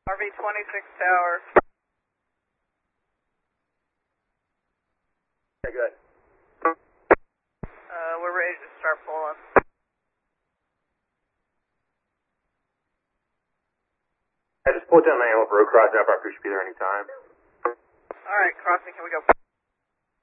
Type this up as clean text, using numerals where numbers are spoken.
RV-26 Tower. Okay, good. We're ready to start pulling. I just pulled down my road crossing up. I should be there anytime. Alright, crossing, can we go?